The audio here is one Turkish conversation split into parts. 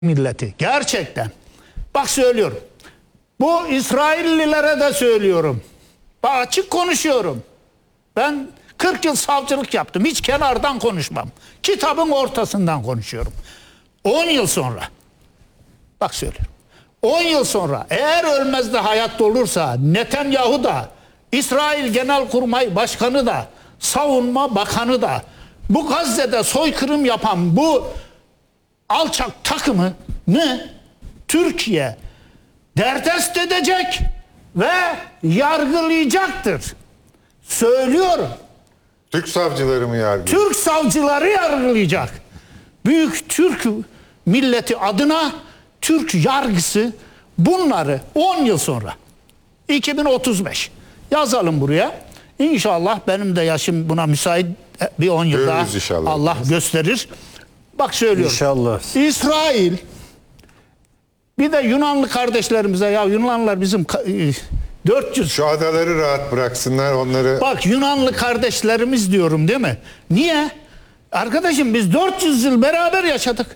milleti. Gerçekten. Bak söylüyorum. Bu İsraillilere de söylüyorum. Bak açık konuşuyorum. Ben 40 yıl savcılık yaptım. Hiç kenardan konuşmam. Kitabın ortasından konuşuyorum. 10 yıl sonra. Bak söylüyorum. 10 yıl sonra eğer ölmez de hayatta olursa Netanyahu da, İsrail Genelkurmay Başkanı da, Savunma Bakanı da, bu Gazze'de soykırım yapan bu alçak takımı Türkiye derdest edecek ve yargılayacaktır. Söylüyorum. Türk savcıları mı yargılıyor? Türk savcıları yargılayacak. Büyük Türk milleti adına Türk yargısı bunları 10 yıl sonra 2035 yazalım buraya. İnşallah benim de yaşım buna müsait bir 10 yıl daha inşallah. Allah gösterir. Bak söylüyorum. İnşallah. İsrail bir de Yunanlı kardeşlerimize, ya Yunanlılar bizim 400 Şu adaları rahat bıraksınlar onları. bak Yunanlı kardeşlerimiz diyorum değil mi? Niye? Arkadaşım biz 400 yıl beraber yaşadık.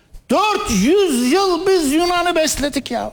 400 yıl biz Yunan'ı besledik ya.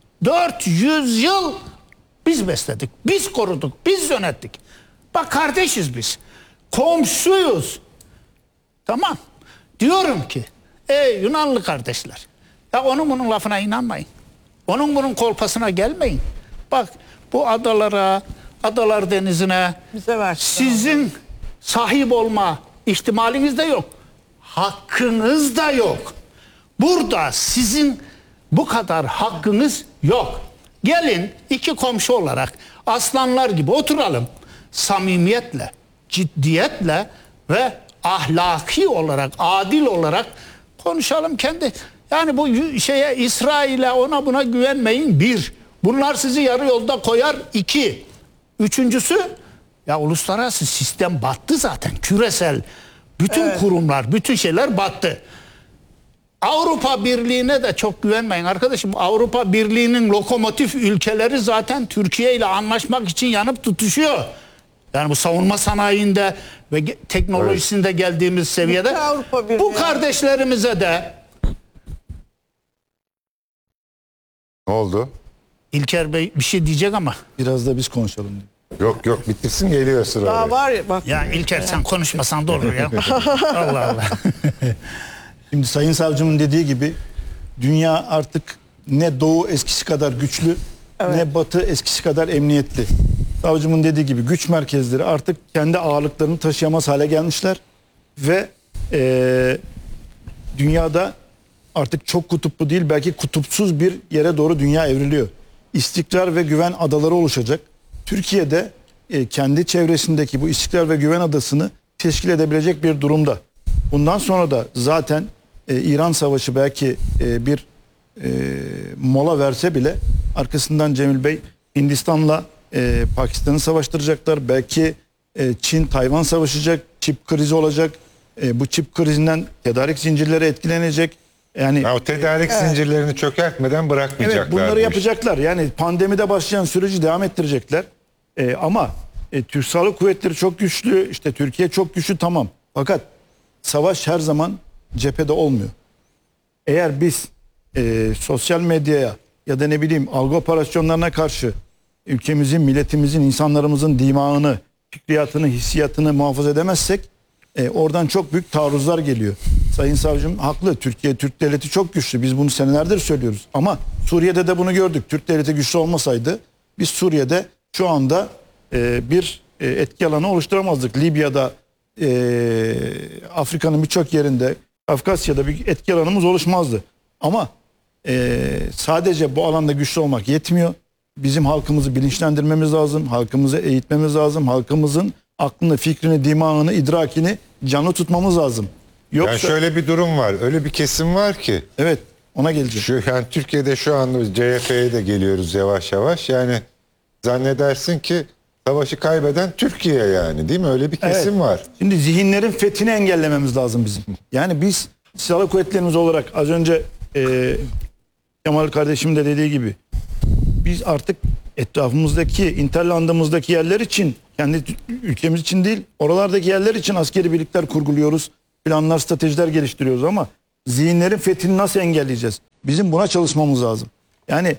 400 yıl biz besledik. Biz koruduk. Biz yönettik. Bak kardeşiz biz. Komşuyuz. Tamam. Diyorum ki ey Yunanlı kardeşler. Ya onun bunun lafına inanmayın. Onun bunun kolpasına gelmeyin. Bak bu adalara, Adalar Denizi'ne sizin sahip olma ihtimaliniz de yok. Hakkınız da yok. Burada sizin bu kadar hakkınız yok. Gelin iki komşu olarak aslanlar gibi oturalım. Samimiyetle, ciddiyetle ve ahlaki olarak, adil olarak konuşalım kendi. Yani bu şeye İsrail'e ona buna güvenmeyin bir. Bunlar sizi yarı yolda koyar iki. Üçüncüsü ya uluslararası sistem battı zaten. Küresel bütün kurumlar, bütün şeyler battı. Avrupa Birliği'ne de çok güvenmeyin arkadaşım. Avrupa Birliği'nin lokomotif ülkeleri zaten Türkiye ile anlaşmak için yanıp tutuşuyor. Yani bu savunma sanayinde ve teknolojisinde geldiğimiz seviyede bu kardeşlerimize de Ne oldu? İlker Bey bir şey diyecek ama. Biraz da biz konuşalım. Yok yok bitirsin geliyor sıra. Daha var ya bak. Ya İlker sen konuşmasan da olur ya. Allah Allah. Şimdi Sayın Savcımın dediği gibi dünya artık ne doğu eskisi kadar güçlü ne batı eskisi kadar emniyetli. Savcımın dediği gibi güç merkezleri artık kendi ağırlıklarını taşıyamaz hale gelmişler. Ve dünyada artık çok kutuplu değil belki kutupsuz bir yere doğru dünya evriliyor. İstikrar ve güven adaları oluşacak. Türkiye'de kendi çevresindeki bu istikrar ve güven adasını teşkil edebilecek bir durumda. Bundan sonra da zaten İran Savaşı belki bir mola verse bile arkasından Cemil Bey Hindistan'la Pakistan'ı savaştıracaklar. Belki Çin Tayvan savaşacak, çip krizi olacak. Bu çip krizinden tedarik zincirleri etkilenecek. Yani Ya o tedarik zincirlerini çökertmeden bırakmayacaklar. evet bunları yapacaklar. Yani pandemide başlayan süreci devam ettirecekler. Ama Türk Silahlı Kuvvetleri çok güçlü. İşte Türkiye çok güçlü tamam. Fakat savaş her zaman cephede olmuyor. Eğer biz sosyal medyaya ya da ne bileyim algı operasyonlarına karşı ülkemizin, milletimizin, insanlarımızın dimağını, fikriyatını, hissiyatını muhafaza edemezsek oradan çok büyük taarruzlar geliyor. Sayın Savcım haklı. Türkiye, Türk devleti çok güçlü. Biz bunu senelerdir söylüyoruz. Ama Suriye'de de bunu gördük. Türk devleti güçlü olmasaydı biz Suriye'de şu anda bir etki alanı oluşturamazdık. Libya'da, Afrika'nın birçok yerinde, Kafkasya'da bir etki alanımız oluşmazdı. Ama sadece bu alanda güçlü olmak yetmiyor. Bizim halkımızı bilinçlendirmemiz lazım. Halkımızı eğitmemiz lazım. Halkımızın aklını, fikrini, dimağını, idrakini canlı tutmamız lazım. Yoksa... Yani şöyle bir durum var. Öyle bir kesim var ki. Evet, ona geleceğim. Yani Türkiye'de şu anda CHP'ye de geliyoruz yavaş yavaş. Yani zannedersin ki savaşı kaybeden Türkiye yani değil mi? Öyle bir kesim var. Şimdi zihinlerin fethini engellememiz lazım bizim. Yani biz silahlı kuvvetlerimiz olarak az önce Kemal kardeşim de dediği gibi biz artık etrafımızdaki, interlandımızdaki yerler için, kendi ülkemiz için değil, oralardaki yerler için askeri birlikler kurguluyoruz. Planlar, stratejiler geliştiriyoruz ama zihinlerin fethini nasıl engelleyeceğiz? Bizim buna çalışmamız lazım. Yani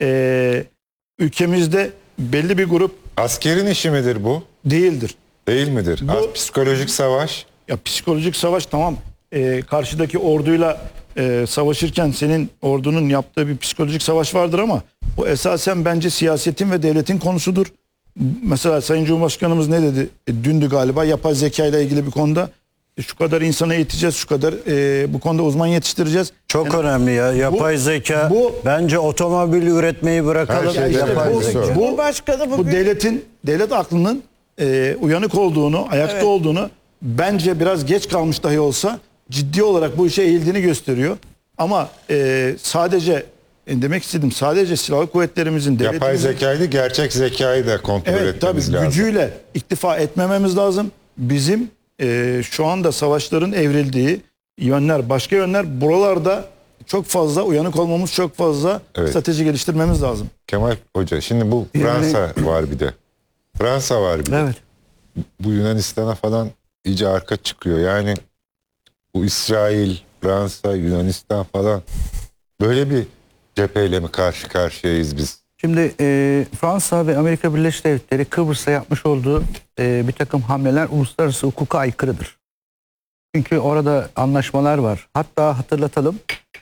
ülkemizde belli bir grup Askerin işi midir bu? değildir. Değil midir? Bu- Psikolojik savaş. Ya psikolojik savaş tamam. Karşıdaki orduyla savaşırken senin ordunun yaptığı bir psikolojik savaş vardır ama bu esasen bence siyasetin ve devletin konusudur. Mesela Sayın Cumhurbaşkanımız ne dedi? Dündü galiba yapay zeka ile ilgili bir konuda. Şu kadar insana eğiteceğiz, şu kadar bu konuda uzman yetiştireceğiz. Çok önemli ya. Yapay zeka. bu- Bence otomobil üretmeyi bırakalım. Her şeyde Yapay bu- zeka. Cumhurbaşkanı Bu bugün devlet aklının uyanık olduğunu, ayakta Evet. olduğunu, bence biraz geç kalmış dahi olsa ciddi olarak bu işe eğildiğini gösteriyor. Ama sadece demek istedim, sadece silahlı kuvvetlerimizin, Yapay devletimizin, zekayı, gerçek zekayı da kontrol evet tabii etmemiz lazım. gücüyle iktifa etmememiz lazım. Bizim şu anda savaşların evrildiği yönler, başka yönler, buralarda çok fazla uyanık olmamız, çok fazla Evet. strateji geliştirmemiz lazım. Kemal Hoca, şimdi bu Fransa var bir de. Fransa var bir de. Evet. Bu Yunanistan'a falan iyice arka çıkıyor. Yani bu İsrail, Fransa, Yunanistan falan böyle bir cepheyle mi karşı karşıyayız biz? Şimdi Fransa ve Amerika Birleşik Devletleri Kıbrıs'ta yapmış olduğu bir takım hamleler uluslararası hukuka aykırıdır. Çünkü orada anlaşmalar var. Hatta hatırlatalım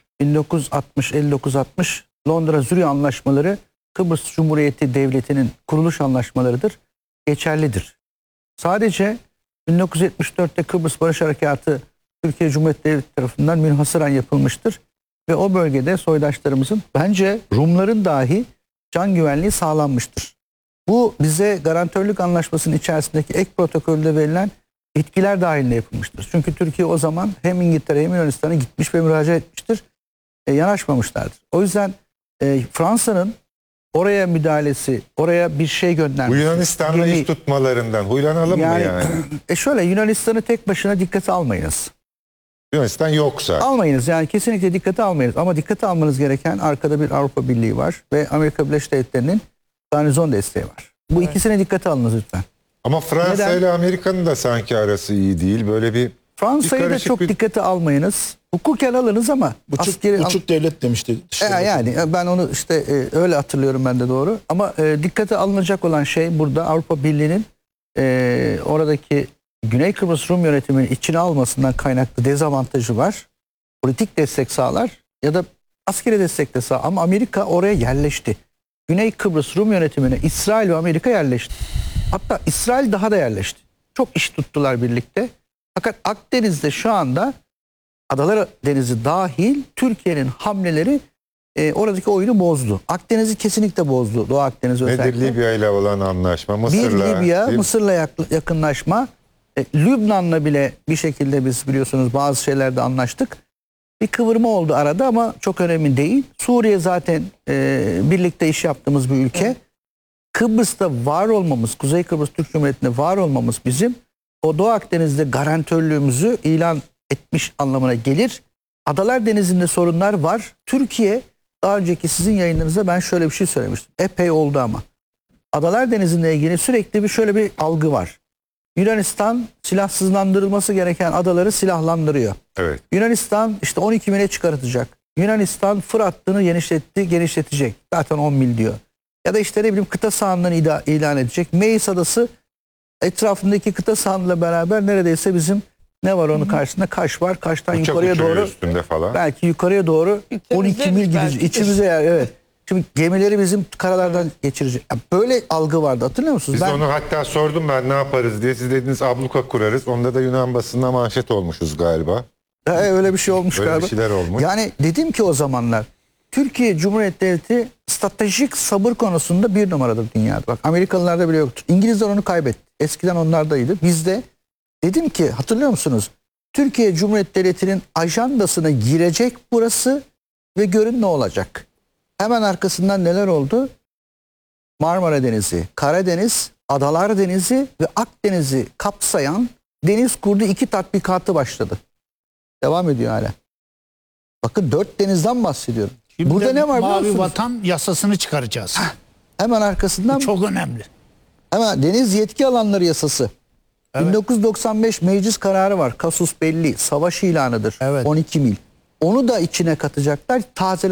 1960-59-60 Londra-Zürih anlaşmaları Kıbrıs Cumhuriyeti Devleti'nin kuruluş anlaşmalarıdır. Geçerlidir. Sadece 1974'te Kıbrıs Barış Harekatı Türkiye Cumhuriyeti Devleti tarafından münhasıran yapılmıştır. Ve o bölgede soydaşlarımızın, bence Rumların dahi can güvenliği sağlanmıştır. Bu bize garantörlük anlaşmasının içerisindeki ek protokolde verilen yetkiler dahilinde yapılmıştır. Çünkü Türkiye o zaman hem İngiltere hem Yunanistan'a gitmiş ve müracaat etmiştir. Yanaşmamışlardır. O yüzden Fransa'nın oraya müdahalesi, oraya bir şey Bu göndermesi. Yunanistan'la gemi- iş tutmalarından huylanalım mı yani? Şöyle, Yunanistan'ı tek başına dikkate almayınız. Yunanistan yoksa. Almayınız, yani kesinlikle dikkate almayınız. Ama dikkate almanız gereken arkada bir Avrupa Birliği var ve Amerika Birleşik Devletleri'nin garnizon desteği var. Bu ikisine dikkate alınız lütfen. Ama Fransa Neden? ile Amerika'nın da sanki arası iyi değil. Böyle bir Fransa'yı da karışık çok bir- dikkate almayınız. Hukuken alınız ama Buçuk devlet demişti. yani ben onu işte öyle hatırlıyorum ben de, doğru. Ama dikkate alınacak olan şey burada Avrupa Birliği'nin oradaki Güney Kıbrıs Rum yönetiminin içine almasından kaynaklı dezavantajı var. Politik destek sağlar ya da askeri destek de sağlar. Ama Amerika oraya yerleşti. Güney Kıbrıs Rum yönetimine İsrail ve Amerika yerleşti. Hatta İsrail daha da yerleşti. Çok iş tuttular birlikte. Fakat Akdeniz'de şu anda Adalar Denizi dahil Türkiye'nin hamleleri oradaki oyunu bozdu. Akdeniz'i kesinlikle bozdu. Doğu Akdeniz nedir özellikle. Libya ile olan anlaşma? Bir Mısır'la. Libya, değil mi? Mısır'la yakınlaşma. Lübnan'la bile bir şekilde biz biliyorsunuz bazı şeylerde anlaştık. Bir kıvırma oldu arada ama çok önemli değil. Suriye zaten birlikte iş yaptığımız bir ülke. Kıbrıs'ta var olmamız, Kuzey Kıbrıs Türk Cumhuriyeti'nde var olmamız bizim o Doğu Akdeniz'de garantörlüğümüzü ilan etmiş anlamına gelir. Adalar Denizi'nde sorunlar var. Türkiye, daha önceki sizin yayınlarınızda ben şöyle bir şey söylemiştim. Epey oldu ama. Adalar Denizi'nde ilgili sürekli şöyle bir algı var. Yunanistan silahsızlandırılması gereken adaları silahlandırıyor. Evet. Yunanistan işte 12 mile çıkartacak. Yunanistan Fırat hattını genişletecek. Zaten 10 mil diyor. Ya da işte ne bileyim kıta sahanlığını ilan edecek. Meis Adası etrafındaki kıta sahanlığıyla beraber neredeyse bizim ne var onun karşısında? Kaş var. Kaş'tan Uçak yukarıya uçuyor doğru, üstünde falan. belki yukarıya doğru 12 mil Temizleriz gidecek. belki. İçimize yer, evet. Şimdi gemileri bizim karalardan geçirecek. Ya böyle algı vardı, hatırlıyor musunuz? Biz onu hatta sordum ben ne yaparız diye. Siz dediniz abluka kurarız. Onda da Yunan basında manşet olmuşuz galiba. Öyle bir şey olmuş Öyle galiba. bir şeyler olmuş. Yani dedim ki o zamanlar Türkiye Cumhuriyeti Devleti stratejik sabır konusunda bir numaradır dünyada. Bak Amerikalılarda bile yoktur. İngilizler onu kaybetti. Eskiden onlardaydı. Bizde dedim ki, hatırlıyor musunuz? Türkiye Cumhuriyeti Devleti'nin ajandasına girecek burası ve görün ne olacak. Hemen arkasından neler oldu? Marmara Denizi, Karadeniz, Adalar Denizi ve Akdeniz'i kapsayan deniz kurdu 2 tatbikatı başladı. Devam ediyor hala. Bakın 4 denizden bahsediyorum. Şimdi Burada ne var biliyor Mavi musunuz? Vatan yasasını çıkaracağız. Hemen arkasından Çok önemli. hemen Deniz Yetki Alanları Yasası. 1995 meclis kararı var. Kasus belli. Savaş ilanıdır. Evet. 12 mil. Onu da içine katacaklar. Taze